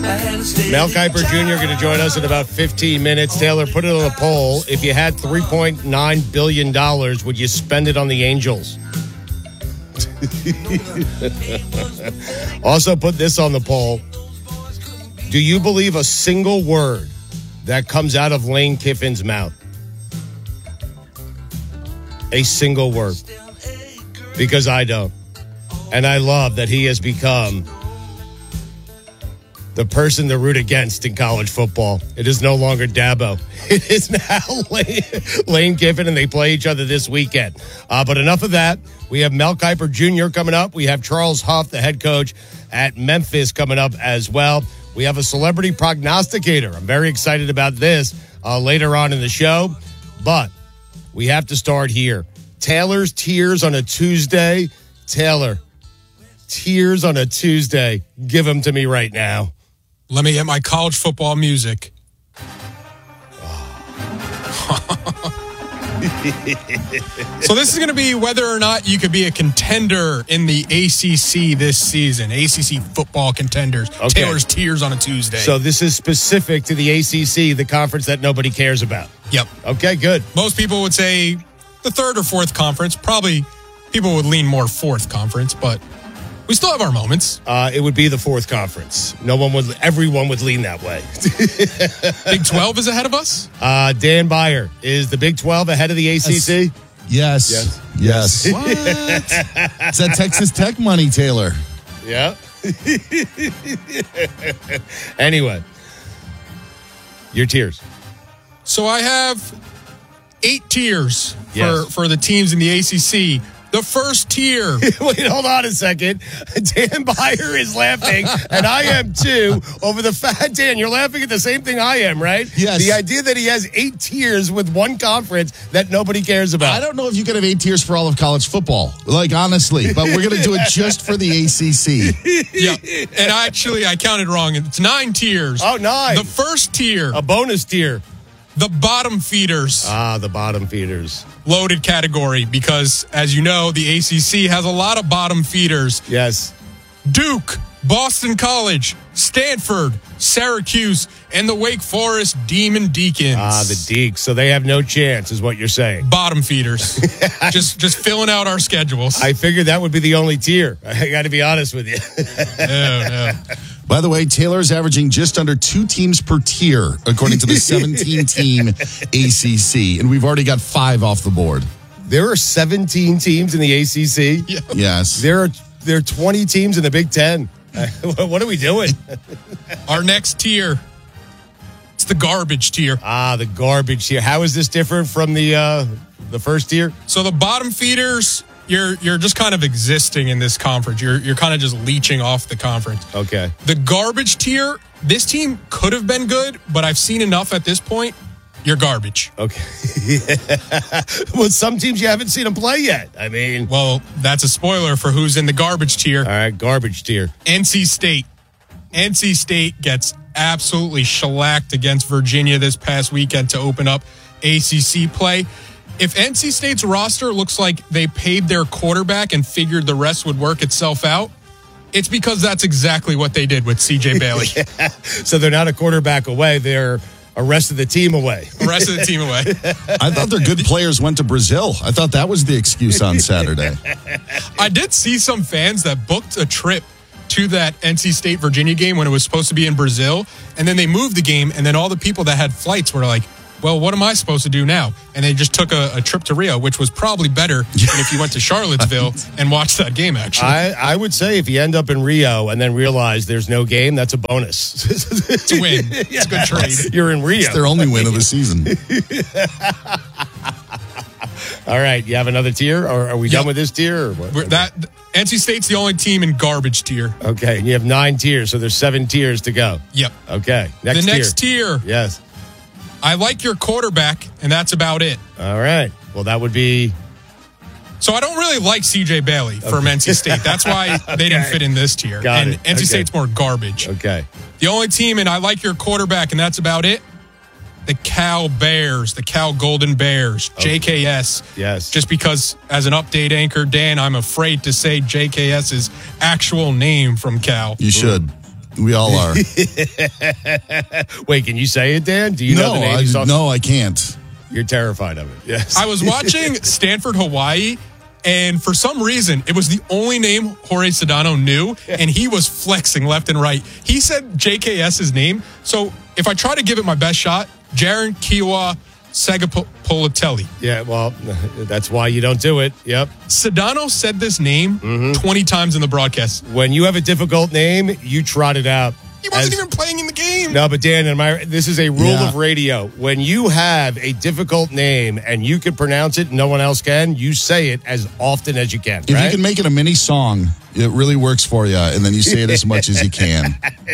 Mel Kiper Jr. going to join us in about 15 minutes. Taylor, put it on a poll. If you had $3.9 billion, would you spend it on the Angels? Also put this on the poll. Do you believe a single word that comes out of Lane Kiffin's mouth? A single word. Because I don't. And I love that he has become the person to root against in college football. It is no longer Dabo. It is now Lane Kiffin, and they play each other this weekend. But enough of that. We have Mel Kiper Jr. coming up. We have Charles Huff, the head coach at Memphis, coming up as well. We have a celebrity prognosticator. I'm very excited about this later on in the show. But we have to start here. Taylor's Tears on a Tuesday. Taylor, tears on a Tuesday. Give them to me right now. Let me get my college football music. So this is going to be whether or not you could be a contender in the ACC this season. ACC football contenders. Okay. Taylor's Tears on a Tuesday. So this is specific to the ACC, the conference that nobody cares about. Yep. Okay, good. Most people would say the third or fourth conference. Probably people would lean more fourth conference, but we still have our moments. It would be the fourth conference. Everyone would lean that way. Big 12 is ahead of us? Dan Beyer, is the Big 12 ahead of the ACC? Yes. What? It's that Texas Tech money, Taylor. Yeah. Anyway, your tiers. So I have 8 tiers for the teams in the ACC. The first tier. Wait, hold on a second. Dan Beyer is laughing, and I am too, over the fact, Dan, you're laughing at the same thing I am, right? Yes. The idea that he has 8 tiers with one conference that nobody cares about. I don't know if you could have 8 tiers for all of college football, like, honestly, but we're going to do it just for the ACC. Yeah, and I counted wrong. It's 9 tiers. Oh, 9. The first tier. A bonus tier. The bottom feeders. The bottom feeders. Loaded category because, as you know, the ACC has a lot of bottom feeders. Yes. Duke, Boston College, Stanford, Syracuse, and the Wake Forest Demon Deacons. The Deeks. So they have no chance, is what you're saying. Bottom feeders. just filling out our schedules. I figured that would be the only tier. I got to be honest with you. No. By the way, Taylor's averaging just under 2 teams per tier, according to the 17-team ACC. And we've already got 5 off the board. There are 17 teams in the ACC. Yeah. Yes. There are 20 teams in the Big Ten. What are we doing? Our next tier. It's the garbage tier. The garbage tier. How is this different from the first tier? So the bottom feeders, you're just kind of existing in this conference. You're kind of just leeching off the conference. Okay. The garbage tier, this team could have been good, but I've seen enough at this point. You're garbage. Okay. Well, some teams you haven't seen them play yet. I mean. Well, that's a spoiler for who's in the garbage tier. All right, garbage tier. NC State. NC State gets absolutely shellacked against Virginia this past weekend to open up ACC play. If NC State's roster looks like they paid their quarterback and figured the rest would work itself out, it's because that's exactly what they did with C.J. Bailey. Yeah. So they're not a quarterback away. They're a rest of the team away. Rest of the team away. I thought their good players went to Brazil. I thought that was the excuse on Saturday. I did see some fans that booked a trip to that NC State-Virginia game when it was supposed to be in Brazil, and then they moved the game, and then all the people that had flights were like, well, what am I supposed to do now? And they just took a trip to Rio, which was probably better than if you went to Charlottesville and watched that game, actually. I would say if you end up in Rio and then realize there's no game, that's a bonus. It's a win. It's a good trade. You're in Rio. It's their only win of the season. All right, you have another tier? Or are we done with this tier? Or what? NC State's the only team in garbage tier. Okay, and you have 9 tiers, so there's 7 tiers to go. Yep. Okay, the next tier. Yes. I like your quarterback, and that's about it. All right. Well, that would be... So I don't really like C.J. Bailey from NC State. That's why they didn't fit in this tier. Got and it. NC State's more garbage. Okay. The only team, and I like your quarterback, and that's about it, the Cal Bears, the Cal Golden Bears, JKS. Yes. Just because, as an update anchor, Dan, I'm afraid to say JKS's actual name from Cal. You should. We all are. Wait, can you say it, Dan? Do you know the name? No, I can't. You're terrified of it. Yes. I was watching Stanford, Hawaii, and for some reason, it was the only name Jorge Sedano knew, and he was flexing left and right. He said JKS's name, so if I try to give it my best shot, Jaron Kiwa Segapolitelli. Yeah, well, that's why you don't do it. Yep. Sedano said this name 20 times in the broadcast. When you have a difficult name, you trot it out. He wasn't even playing in the game. No, but Dan, this is a rule of radio. When you have a difficult name and you can pronounce it and no one else can, you say it as often as you can. If you can make it a mini song, it really works for you, and then you say it as much as you can.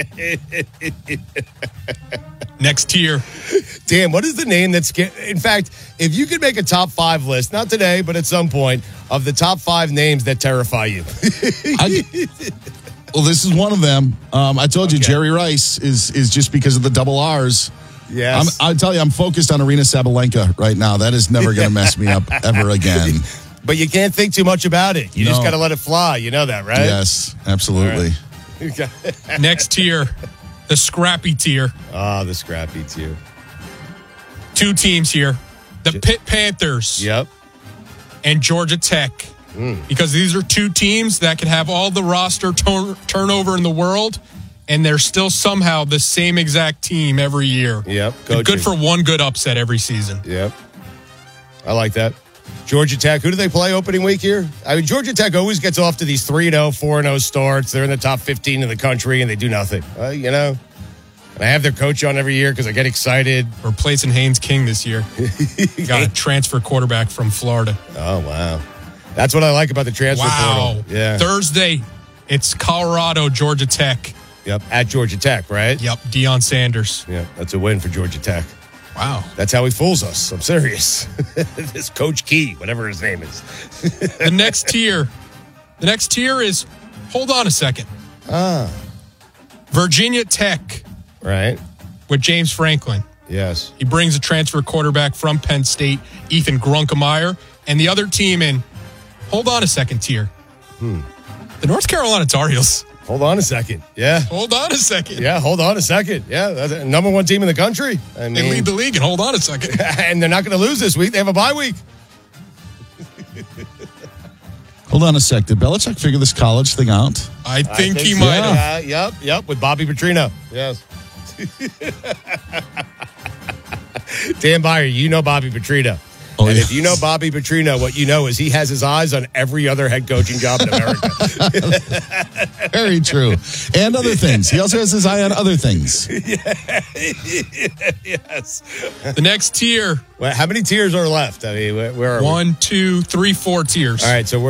Next tier. Dan, what is the name that's... In fact, if you could make a top 5 list, not today, but at some point, of the top 5 names that terrify you. Well, this is one of them. I told you, Jerry Rice is just because of the double R's. Yes. I'll tell you, I'm focused on Arena Sabalenka right now. That is never going to mess me up ever again. But you can't think too much about it. You just got to let it fly. You know that, right? Yes, absolutely. Right. Next tier, the scrappy tier. Oh, the scrappy tier. 2 teams here. The Pitt Panthers. Yep. And Georgia Tech. Because these are 2 teams that could have all the roster turnover in the world, and they're still somehow the same exact team every year. Yep. Good for one good upset every season. Yep. I like that. Georgia Tech, who do they play opening week here? I mean, Georgia Tech always gets off to these 3-0, 4-0 starts. They're in the top 15 in the country, and they do nothing. And I have their coach on every year because I get excited. We're replacing Haynes King this year. Got a transfer quarterback from Florida. Oh, wow. That's what I like about the transfer portal. Yeah. Thursday, it's Colorado, Georgia Tech. Yep, at Georgia Tech, right? Yep, Deion Sanders. Yep, that's a win for Georgia Tech. Wow. That's how he fools us. I'm serious. This Coach Key, whatever his name is. The next tier is, hold on a second. Virginia Tech. Right. With James Franklin. Yes. He brings a transfer quarterback from Penn State, Ethan Grunkemeyer. And the other team in, hold on a second tier. The North Carolina Tar Heels. Hold on a second. Yeah. Hold on a second. Yeah, hold on a second. Yeah, that's the number 1 team in the country. I mean, they lead the league, and hold on a second. And they're not going to lose this week. They have a bye week. Hold on a sec. Did Belichick figure this college thing out? I think he might have. Yep, with Bobby Petrino. Yes. Dan Byer, you know Bobby Petrino. Oh, and yes. if you know Bobby Petrino, what you know is he has his eyes on every other head coaching job in America. Very true. And other things. He also has his eye on other things. Yes. The next tier. Well, how many tiers are left? I mean, where are we? 1, 2, 3, 4 tiers. All right, so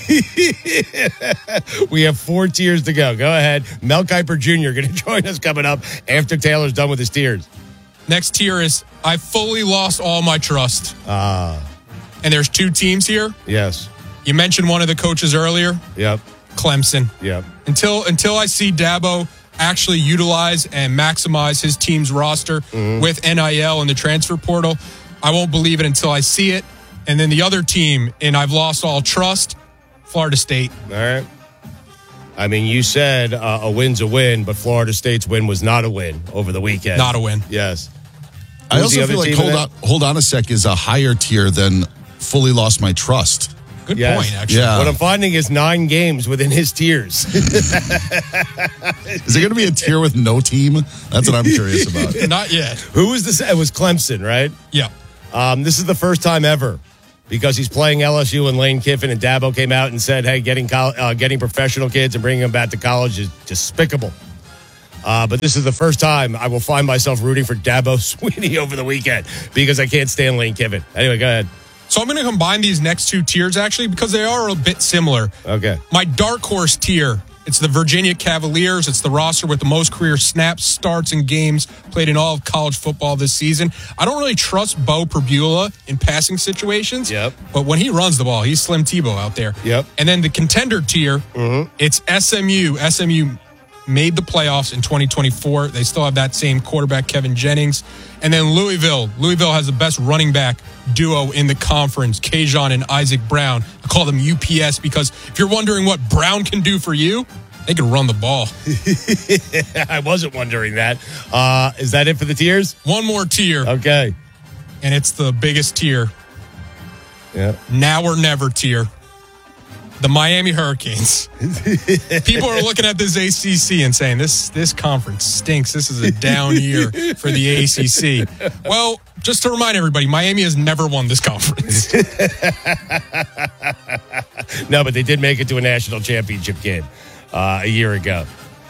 we have 4 tiers to go. Go ahead. Mel Kiper Jr. going to join us coming up after Taylor's done with his tiers. Next tier is, I fully lost all my trust. And there's 2 teams here. Yes. You mentioned one of the coaches earlier. Yep. Clemson. Yep. Until I see Dabo actually utilize and maximize his team's roster with NIL and the transfer portal, I won't believe it until I see it. And then the other team, and I've lost all trust, Florida State. All right. I mean, you said a win's a win, but Florida State's win was not a win over the weekend. Not a win. Yes. I also feel like hold on a sec is a higher tier than fully lost my trust. Good point, actually. Yeah. What I'm finding is 9 games within his tiers. Is there going to be a tier with no team? That's what I'm curious about. Not yet. Who was this? It was Clemson, right? Yeah. This is the first time ever because he's playing LSU and Lane Kiffin and Dabo came out and said, hey, getting professional kids and bringing them back to college is despicable. But this is the first time I will find myself rooting for Dabo Swinney over the weekend because I can't stand Lane Kiffin. Anyway, go ahead. So I'm going to combine these next 2 tiers, actually, because they are a bit similar. Okay. My dark horse tier, it's the Virginia Cavaliers. It's the roster with the most career snaps, starts, and games played in all of college football this season. I don't really trust Bo Perbula in passing situations. Yep. But when he runs the ball, he's Slim Tebow out there. Yep. And then the contender tier, it's SMU. SMU made the playoffs in 2024. They still have that same quarterback, Kevin Jennings. And then Louisville. Louisville has the best running back duo in the conference, Kajon and Isaac Brown. I call them UPS because if you're wondering what Brown can do for you, They can run the ball. I wasn't wondering that. Is that it for the tiers? One more tier, Okay. and it's the biggest tier. Yeah. Now or never tier. The Miami Hurricanes. People are looking at this ACC and saying, this conference stinks. This is a down year for the ACC. Well, just to remind everybody, Miami has never won this conference. No, but they did make it to a national championship game a year ago.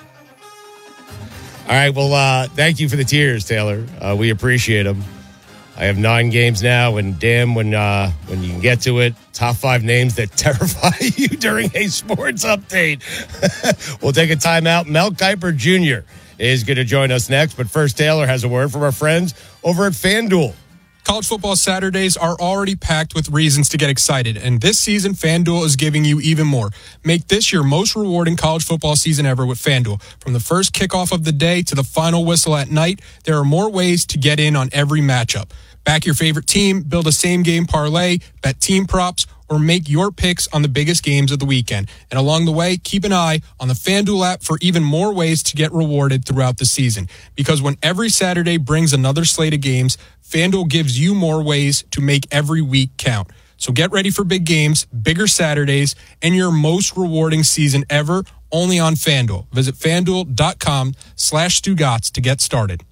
All right, well, thank you for the tiers, Taylor. We appreciate them. I have 9 games now, and damn, when you can get to it, top 5 names that terrify you during a sports update. We'll take a timeout. Mel Kiper Jr. is going to join us next, but first, Taylor has a word from our friends over at FanDuel. College football Saturdays are already packed with reasons to get excited, and this season, FanDuel is giving you even more. Make this your most rewarding college football season ever with FanDuel. From the first kickoff of the day to the final whistle at night, there are more ways to get in on every matchup. Back your favorite team, build a same-game parlay, bet team props, or make your picks on the biggest games of the weekend. And along the way, keep an eye on the FanDuel app for even more ways to get rewarded throughout the season. Because when every Saturday brings another slate of games, FanDuel gives you more ways to make every week count. So get ready for big games, bigger Saturdays, and your most rewarding season ever only on FanDuel. Visit FanDuel.com/Stugotz to get started.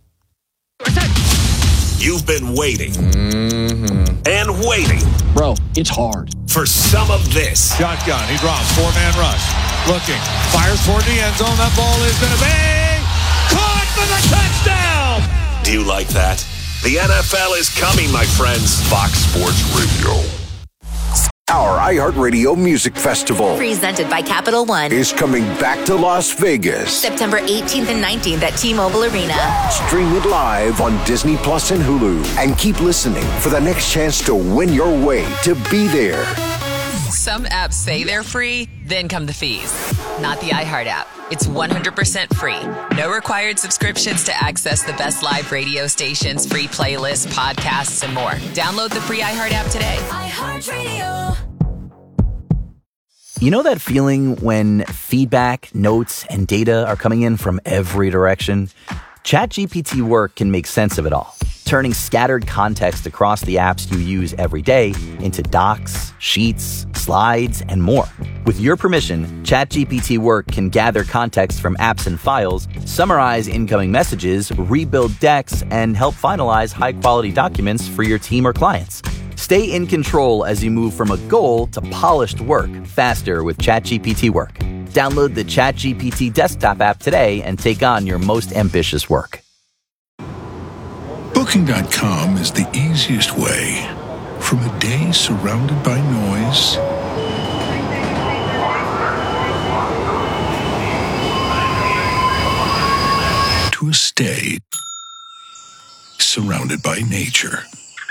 You've been waiting and waiting. Bro, it's hard. For some of this. Shotgun, he drops, 4-man rush. Looking, fires toward the end zone. That ball is going to be caught for the touchdown. Do you like that? The NFL is coming, my friends. Fox Sports Radio. Our iHeartRadio Music Festival presented by Capital One is coming back to Las Vegas. September 18th and 19th at T-Mobile Arena. Stream it live on Disney Plus and Hulu. And keep listening for the next chance to win your way to be there. Some apps say they're free, then come the fees. Not the iHeart app. It's 100% free. No required subscriptions to access the best live radio stations, free playlists, podcasts, and more. Download the free iHeart app today. iHeartRadio. You know that feeling when feedback, notes, and data are coming in from every direction? ChatGPT Work can make sense of it all, turning scattered context across the apps you use every day into docs, sheets, slides, and more. With your permission, ChatGPT Work can gather context from apps and files, summarize incoming messages, rebuild decks, and help finalize high-quality documents for your team or clients. Stay in control as you move from a goal to polished work faster with ChatGPT Work. Download the ChatGPT desktop app today and take on your most ambitious work. Booking.com is the easiest way from a day surrounded by noise to a stay surrounded by nature.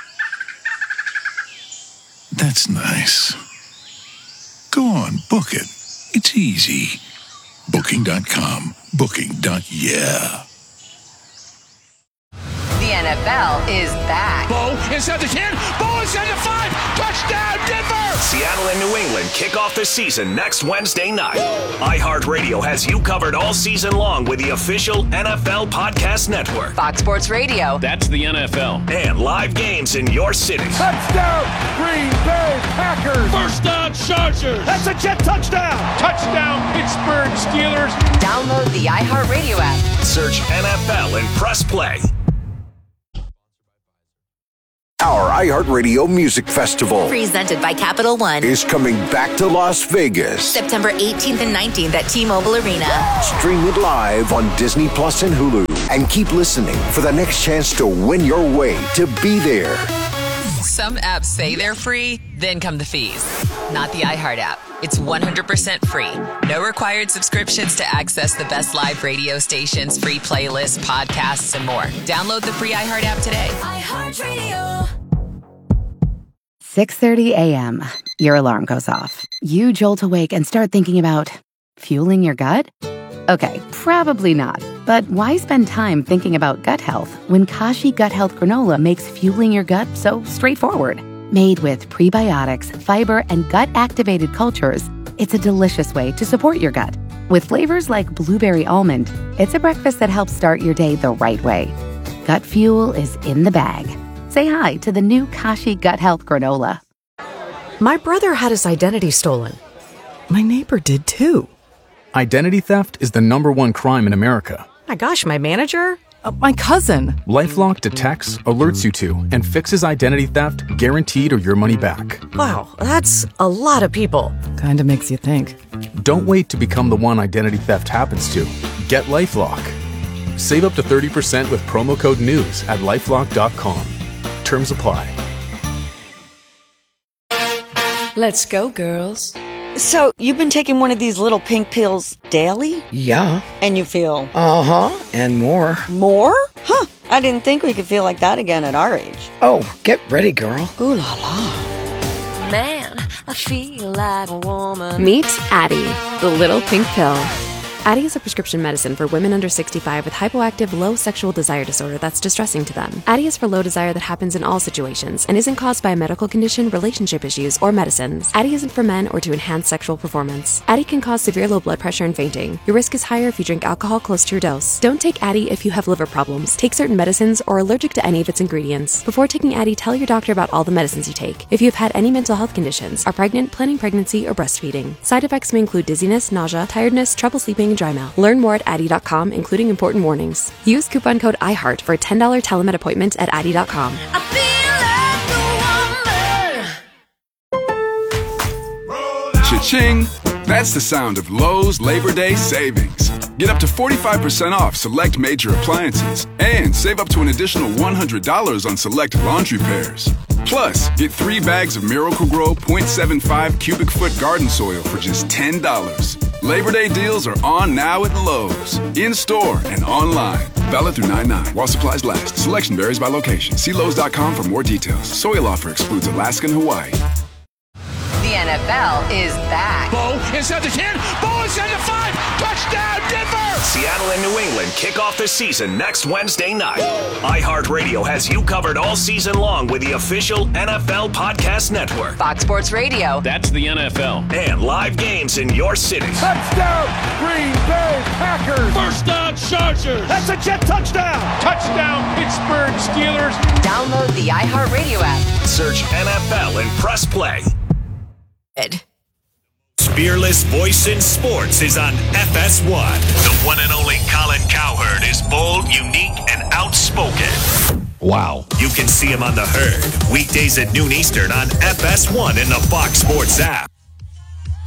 That's nice. Go on, book it. It's easy. Booking.com. Booking.yeah. The NFL is back. Bo inside the 10. Bo inside the 5. Touchdown, Denver. Seattle and New England kick off the season next Wednesday night. iHeartRadio has you covered all season long with the official NFL Podcast Network. Fox Sports Radio. That's the NFL. And live games in your city. Touchdown, Green Bay Packers. First down, Chargers. That's a Jet touchdown. Touchdown, Pittsburgh Steelers. Download the iHeartRadio app. Search NFL and press play. Our iHeartRadio Music Festival Presented by Capital One is coming back to Las Vegas. September 18th and 19th at T-Mobile Arena. Stream it live on Disney Plus and Hulu. And keep listening for the next chance to win your way to be there. Some apps say they're free, then come the fees. Not the iHeart app. It's 100% free. No required subscriptions to access the best live radio stations, free playlists, podcasts, and more. Download the free iHeart app today. iHeartRadio. 6:30 a.m. Your alarm goes off. You jolt awake and start thinking about fueling your gut? Okay, probably not. But why spend time thinking about gut health when Kashi Gut Health Granola makes fueling your gut so straightforward? Made with prebiotics, fiber, and gut-activated cultures, it's a delicious way to support your gut. With flavors like blueberry almond, it's a breakfast that helps start your day the right way. Gut Fuel is in the bag. Say hi to the new Kashi Gut Health Granola. My brother had his identity stolen. My neighbor did too. Identity theft is the #1 crime in America. My gosh, my manager? My cousin. LifeLock detects, alerts you to, and fixes identity theft guaranteed or your money back. Wow, that's a lot of people. Kinda makes you think. Don't wait to become the one identity theft happens to. Get LifeLock. Save up to 30% with promo code NEWS at LifeLock.com. Terms apply. Let's go, girls. So, you've been taking one of these little pink pills daily? Yeah. And you feel? Uh-huh, and more. More? Huh, I didn't think we could feel like that again at our age. Oh, get ready, girl. Ooh la la. Man, I feel like a woman. Meet Addyi, the little pink pill. Addyi is a prescription medicine for women under 65 with hypoactive low sexual desire disorder that's distressing to them. Addyi is for low desire that happens in all situations and isn't caused by a medical condition, relationship issues, or medicines. Addyi isn't for men or to enhance sexual performance. Addyi can cause severe low blood pressure and fainting. Your risk is higher if you drink alcohol close to your dose. Don't take Addyi if you have liver problems, take certain medicines, or are allergic to any of its ingredients. Before taking Addyi, tell your doctor about all the medicines you take. If you have had any mental health conditions, are pregnant, planning pregnancy, or breastfeeding. Side effects may include dizziness, nausea, tiredness, trouble sleeping, and dry mouth. Learn more at Addyi.com, including important warnings. Use coupon code IHEART for a $10 telemed appointment at Addyi.com. Cha-ching! That's the sound of Lowe's Labor Day savings. Get up to 45% off select major appliances and save up to an additional $100 on select laundry pairs. Plus, get 3 bags of Miracle-Gro 0.75 cubic foot garden soil for just $10. Labor Day deals are on now at Lowe's, in-store and online. Valid through 9/9 while supplies last. Selection varies by location. See Lowe's.com for more details. Soil offer excludes Alaska and Hawaii. The NFL is back. Bo inside the 10. Bo inside the 5. Touchdown, Denver! Seattle and New England kick off the season next Wednesday night. iHeartRadio has you covered all season long with the official NFL Podcast Network. Fox Sports Radio. That's the NFL. And live games in your city. Touchdown, Green Bay Packers! First down, Chargers! That's a Jet touchdown! Touchdown, Pittsburgh Steelers! Download the iHeartRadio app. Search NFL and press play. Ed. Fearless voice in sports is on FS1. The one and only Colin Cowherd is bold, unique, and outspoken. Wow. You can see him on The Herd, weekdays at noon Eastern on FS1 in the Fox Sports app.